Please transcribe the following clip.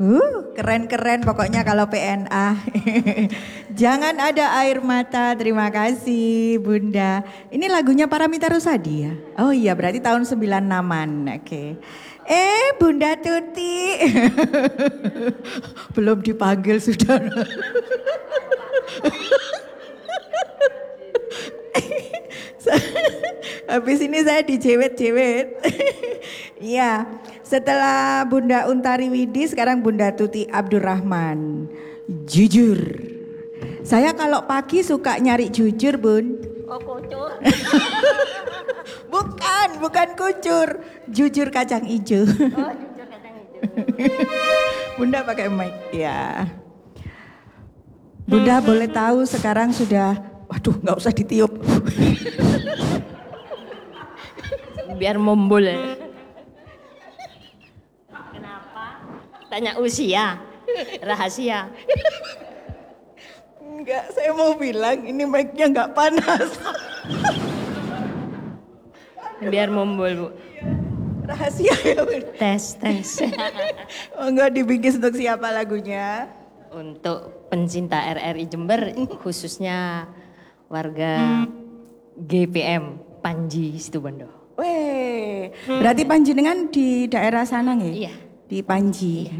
Keren-keren pokoknya kalau PNA. Jangan ada air mata, terima kasih Bunda. Ini lagunya Paramitha Rusady ya? Oh iya berarti tahun 96-an, oke. Bunda Tuti. Belum dipanggil sudah. Habis ini saya dijewet-jewet. Iya, setelah Bunda Untari Widi, sekarang Bunda Tuti Abdurrahman. Jujur. Saya kalau pagi suka nyari jujur, Bun. Oh, kucur. Bukan kucur. Jujur kacang hijau. Oh, jujur kacang hijau. Bunda pakai mic, ya. Bunda boleh tahu sekarang sudah, waduh nggak usah ditiup. Biar mumbul. Kenapa? Tanya usia, rahasia. Enggak, saya mau bilang ini mic-nya nggak panas. Biar mumbul, Bu. Rahasia ya Bunda. Tes. Oh enggak, dibikin untuk siapa lagunya? Untuk pencinta RRI Jember, khususnya warga GPM Panji Situbondo. Weh, berarti panjenengan di daerah sana nggih? Iya. Di Panji.